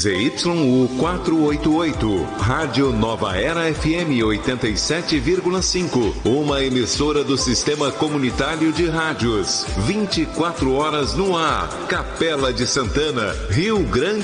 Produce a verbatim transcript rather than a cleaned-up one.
Z Y U quatrocentos e oitenta e oito, Rádio Nova Era F M oitenta e sete vírgula cinco, uma emissora do Sistema Comunitário de Rádios, vinte e quatro horas no ar, Capela de Santana, Rio Grande